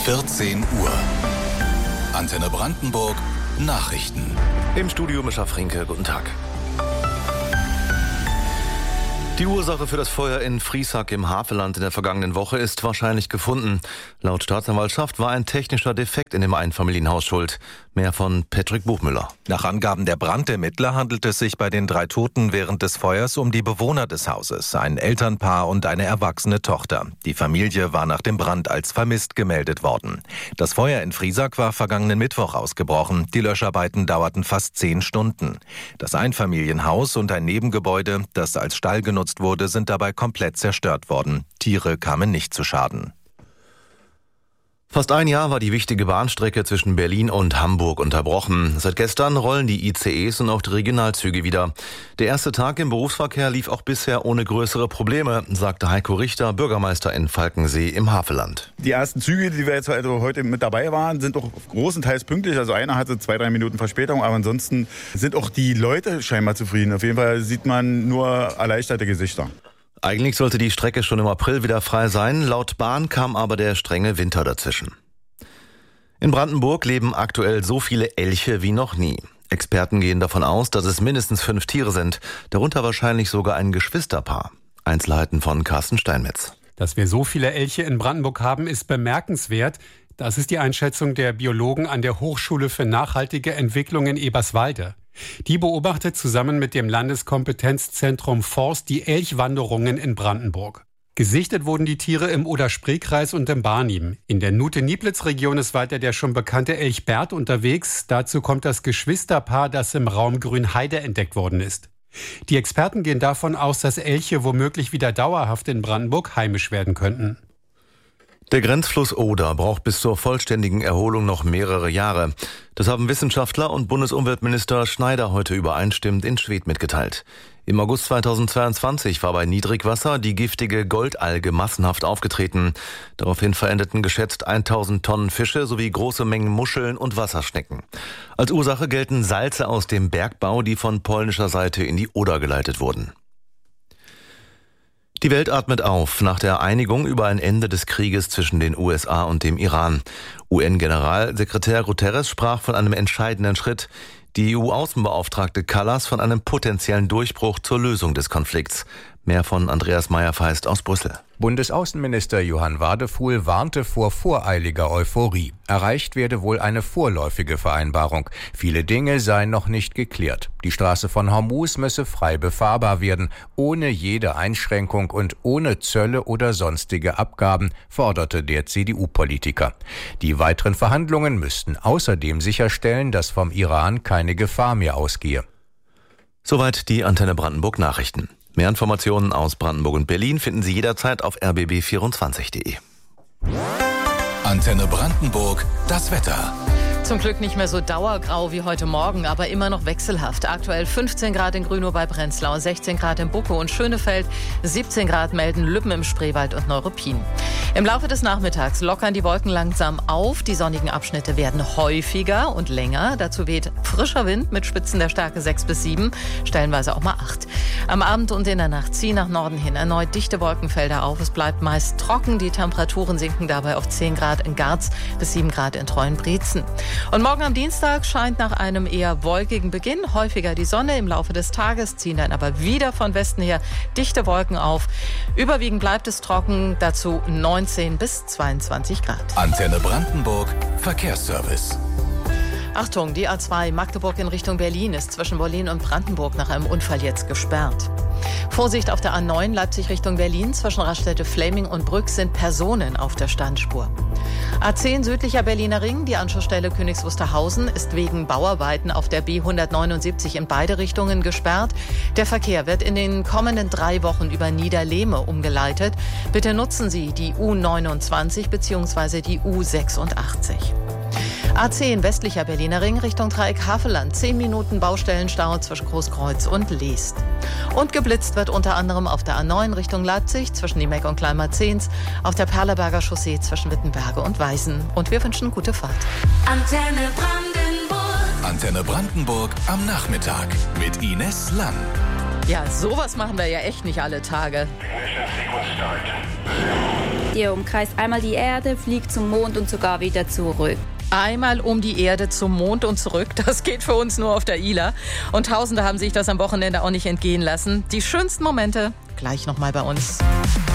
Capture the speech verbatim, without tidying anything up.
vierzehn Uhr. Antenne Brandenburg Nachrichten. Im Studio Mischa Frinke, guten Tag. Die Ursache für das Feuer in Friesack im Havelland in der vergangenen Woche ist wahrscheinlich gefunden. Laut Staatsanwaltschaft war ein technischer Defekt in dem Einfamilienhaus schuld. Mehr von Patrick Buchmüller. Nach Angaben der Brandermittler handelt es sich bei den drei Toten während des Feuers um die Bewohner des Hauses, ein Elternpaar und eine erwachsene Tochter. Die Familie war nach dem Brand als vermisst gemeldet worden. Das Feuer in Friesack war vergangenen Mittwoch ausgebrochen. Die Löscharbeiten dauerten fast zehn Stunden. Das Einfamilienhaus und ein Nebengebäude, das als Stall genutzt wurde, sind dabei komplett zerstört worden. Tiere kamen nicht zu Schaden. Fast ein Jahr war die wichtige Bahnstrecke zwischen Berlin und Hamburg unterbrochen. Seit gestern rollen die I C Es und auch die Regionalzüge wieder. Der erste Tag im Berufsverkehr lief auch bisher ohne größere Probleme, sagte Heiko Richter, Bürgermeister in Falkensee im Havelland. Die ersten Züge, die wir jetzt also heute mit dabei waren, sind auch großenteils pünktlich. Also einer hatte zwei, drei Minuten Verspätung, aber ansonsten sind auch die Leute scheinbar zufrieden. Auf jeden Fall sieht man nur erleichterte Gesichter. Eigentlich sollte die Strecke schon im April wieder frei sein. Laut Bahn kam aber der strenge Winter dazwischen. In Brandenburg leben aktuell so viele Elche wie noch nie. Experten gehen davon aus, dass es mindestens fünf Tiere sind, darunter wahrscheinlich sogar ein Geschwisterpaar. Einzelheiten von Carsten Steinmetz. Dass wir so viele Elche in Brandenburg haben, ist bemerkenswert. Das ist die Einschätzung der Biologen an der Hochschule für nachhaltige Entwicklung in Eberswalde. Die beobachtet zusammen mit dem Landeskompetenzzentrum Forst die Elchwanderungen in Brandenburg. Gesichtet wurden die Tiere im Oder-Spree-Kreis und im Barnim. In der Nute-Nieplitz-Region ist weiter der schon bekannte Elch Bert unterwegs. Dazu kommt das Geschwisterpaar, das im Raum Grünheide entdeckt worden ist. Die Experten gehen davon aus, dass Elche womöglich wieder dauerhaft in Brandenburg heimisch werden könnten. Der Grenzfluss Oder braucht bis zur vollständigen Erholung noch mehrere Jahre. Das haben Wissenschaftler und Bundesumweltminister Schneider heute übereinstimmend in Schwedt mitgeteilt. Im August zweitausendzweiundzwanzig war bei Niedrigwasser die giftige Goldalge massenhaft aufgetreten. Daraufhin verendeten geschätzt tausend Tonnen Fische sowie große Mengen Muscheln und Wasserschnecken. Als Ursache gelten Salze aus dem Bergbau, die von polnischer Seite in die Oder geleitet wurden. Die Welt atmet auf nach der Einigung über ein Ende des Krieges zwischen den U S A und dem Iran. U N-Generalsekretär Guterres sprach von einem entscheidenden Schritt. Die E U-Außenbeauftragte Kallas von einem potenziellen Durchbruch zur Lösung des Konflikts. Mehr von Andreas Meyer-Feist aus Brüssel. Bundesaußenminister Johann Wadefuhl warnte vor voreiliger Euphorie. Erreicht werde wohl eine vorläufige Vereinbarung. Viele Dinge seien noch nicht geklärt. Die Straße von Hormuz müsse frei befahrbar werden, ohne jede Einschränkung und ohne Zölle oder sonstige Abgaben, forderte der C D U-Politiker. Die weiteren Verhandlungen müssten außerdem sicherstellen, dass vom Iran keine Gefahr mehr ausgehe. Soweit die Antenne Brandenburg Nachrichten. Mehr Informationen aus Brandenburg und Berlin finden Sie jederzeit auf r b b vierundzwanzig punkt de. Antenne Brandenburg, das Wetter. Zum Glück nicht mehr so dauergrau wie heute Morgen, aber immer noch wechselhaft. Aktuell fünfzehn Grad in Grünow bei Prenzlau, sechzehn Grad in Buckow und Schönefeld, siebzehn Grad melden Lübben im Spreewald und Neuruppin. Im Laufe des Nachmittags lockern die Wolken langsam auf. Die sonnigen Abschnitte werden häufiger und länger. Dazu weht frischer Wind mit Spitzen der Stärke sechs bis sieben, stellenweise auch mal acht. Am Abend und in der Nacht ziehen nach Norden hin erneut dichte Wolkenfelder auf. Es bleibt meist trocken. Die Temperaturen sinken dabei auf zehn Grad in Garz bis sieben Grad in Treuenbrietzen. Und morgen am Dienstag scheint nach einem eher wolkigen Beginn häufiger die Sonne. Im Laufe des Tages ziehen dann aber wieder von Westen her dichte Wolken auf. Überwiegend bleibt es trocken, dazu neunzehn bis zweiundzwanzig Grad. Antenne Brandenburg, Verkehrsservice. Achtung, die A zwei Magdeburg in Richtung Berlin ist zwischen Berlin und Brandenburg nach einem Unfall jetzt gesperrt. Vorsicht auf der A neun Leipzig Richtung Berlin. Zwischen Raststätte Fleming und Brück sind Personen auf der Standspur. A zehn südlicher Berliner Ring. Die Anschlussstelle Königs Wusterhausen ist wegen Bauarbeiten auf der B hundertneunundsiebzig in beide Richtungen gesperrt. Der Verkehr wird in den kommenden drei Wochen über Niederlehme umgeleitet. Bitte nutzen Sie die U neunundzwanzig bzw. die U sechsundachtzig. A zehn westlicher Berliner Ring Richtung Dreieck Havelland. zehn Minuten Baustellenstau zwischen Großkreuz und Leest. Und geblitzt wird unter anderem auf der A neun Richtung Leipzig zwischen Niemeck und Kleinmarzens, auf der Perleberger Chaussee zwischen Wittenberge und Weißen. Und wir wünschen gute Fahrt. Antenne Brandenburg. Antenne Brandenburg am Nachmittag mit Ines Lang. Ja, sowas machen wir ja echt nicht alle Tage. Ihr umkreist einmal die Erde, fliegt zum Mond und sogar wieder zurück. Einmal um die Erde zum Mond und zurück, das geht für uns nur auf der I L A. Und Tausende haben sich das am Wochenende auch nicht entgehen lassen. Die schönsten Momente gleich nochmal bei uns.